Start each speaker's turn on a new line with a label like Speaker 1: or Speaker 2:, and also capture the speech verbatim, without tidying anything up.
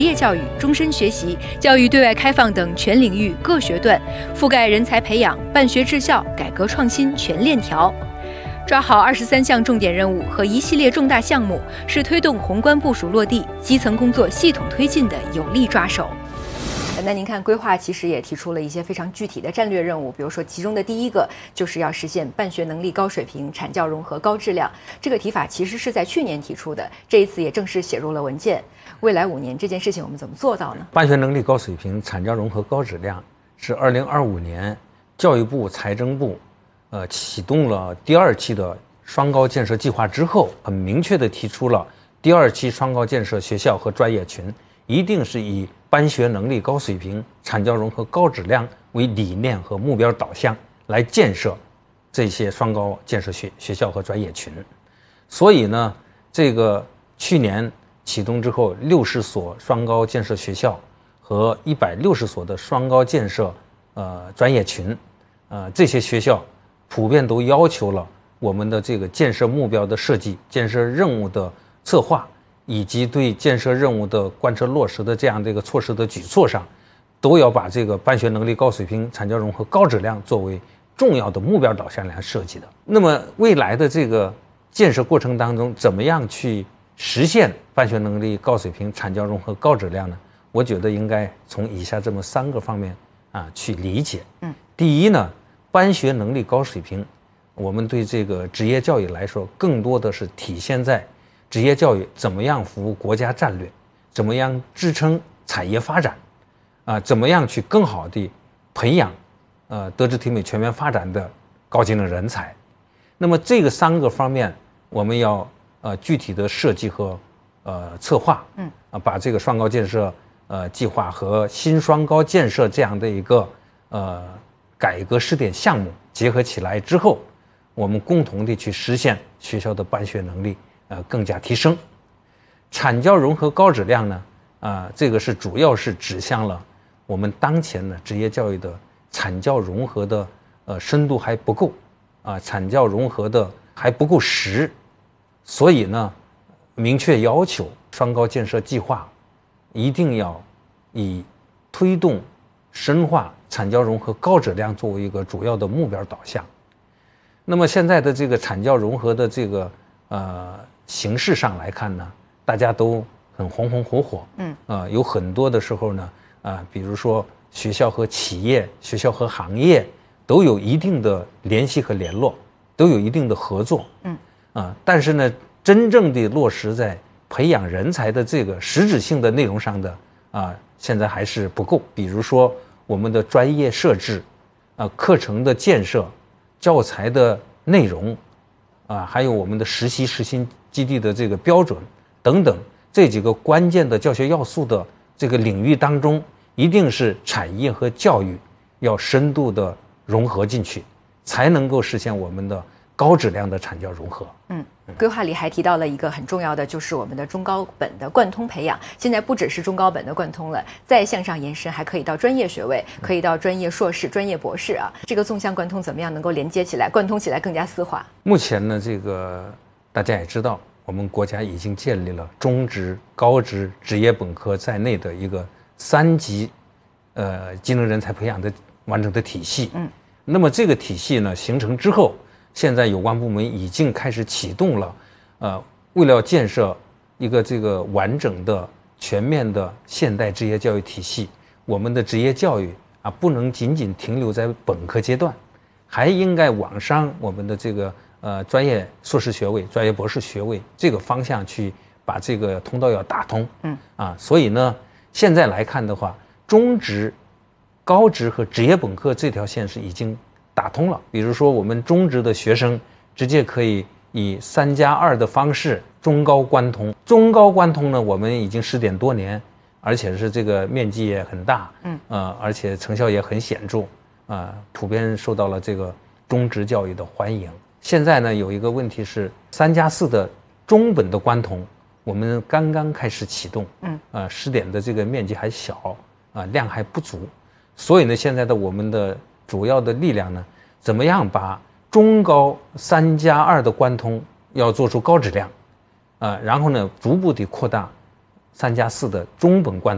Speaker 1: 职业教育、终身学习、教育对外开放等全领域各学段，覆盖人才培养、办学治校、改革创新全链条。抓好二十三项重点任务和一系列重大项目，是推动宏观部署落地、基层工作系统推进的有力抓手。那您看，规划其实也提出了一些非常具体的战略任务，比如说其中的第一个就是要实现办学能力高水平、产教融合高质量。这个提法其实是在去年提出的，这一次也正式写入了文件。未来五年这件事情我们怎么做到呢？
Speaker 2: 办学能力高水平、产教融合高质量是二零二五年教育部、财政部呃启动了第二期的双高建设计划之后，很明确地提出了第二期双高建设学校和专业群一定是以办学能力高水平、产教融合高质量为理念和目标导向来建设这些双高建设学学校和专业群。所以呢，这个去年启动之后，六十所双高建设学校和一百六十所的双高建设呃专业群，呃这些学校普遍都要求了我们的这个建设目标的设计、建设任务的策划，以及对建设任务的贯彻落实的这样的一个措施的举措上，都要把这个办学能力高水平、产教融合高质量作为重要的目标导向来设计的。那么未来的这个建设过程当中，怎么样去实现办学能力高水平、产教融合高质量呢？我觉得应该从以下这么三个方面啊去理解。嗯，第一呢，办学能力高水平，我们对这个职业教育来说，更多的是体现在职业教育怎么样服务国家战略，怎么样支撑产业发展，啊、呃，怎么样去更好地培养，呃，德智体美全面发展的高技能人才。那么这个三个方面，我们要呃具体的设计和呃策划，嗯，啊，把这个双高建设呃计划和新双高建设这样的一个呃改革试点项目结合起来之后，我们共同地去实现学校的办学能力呃更加提升。产教融合高质量呢，啊、呃，这个是主要是指向了我们当前的职业教育的产教融合的呃深度还不够，啊、呃，产教融合的还不够实，所以呢，明确要求双高建设计划一定要以推动深化产教融合高质量作为一个主要的目标导向。那么现在的这个产教融合的这个呃形式上来看呢，大家都很红红火火，嗯，啊、呃，有很多的时候呢，啊、呃，比如说学校和企业、学校和行业都有一定的联系和联络，都有一定的合作，嗯，啊、呃，但是呢，真正的落实在培养人才的这个实质性的内容上的啊、呃，现在还是不够。比如说我们的专业设置，啊、呃，课程的建设。教材的内容，啊，还有我们的实习实习基地的这个标准等等，这几个关键的教学要素的这个领域当中，一定是产业和教育要深度的融合进去，才能够实现我们的高质量的产教融合。
Speaker 1: 嗯，规划里还提到了一个很重要的，就是我们的中高本的贯通培养。现在不只是中高本的贯通了，再向上延伸，还可以到专业学位，可以到专业硕士、专业博士啊。这个纵向贯通怎么样能够连接起来、贯通起来更加丝滑？
Speaker 2: 目前呢，这个大家也知道，我们国家已经建立了中职、高职、职业本科在内的一个三级呃技能人才培养的完整的体系。嗯，那么这个体系呢形成之后，现在有关部门已经开始启动了，呃，为了建设一个这个完整的、全面的现代职业教育体系，我们的职业教育啊，不能仅仅停留在本科阶段，还应该往上我们的这个呃专业硕士学位、专业博士学位这个方向去把这个通道要打通。嗯，啊，所以呢，现在来看的话，中职、高职和职业本科这条线是已经打通了。比如说我们中职的学生直接可以以三加二的方式中高关通，中高关通呢，我们已经试点多年，而且是这个面积也很大，嗯，呃，而且成效也很显著，啊、呃，普遍受到了这个中职教育的欢迎。现在呢，有一个问题是三加四的中本的关通，我们刚刚开始启动，嗯，啊、呃，试点的这个面积还小，啊、呃，量还不足，所以呢，现在的我们的主要的力量呢，怎么样把中高三加二的关通要做出高质量，啊、呃，然后呢，逐步地扩大三加四的中本关通。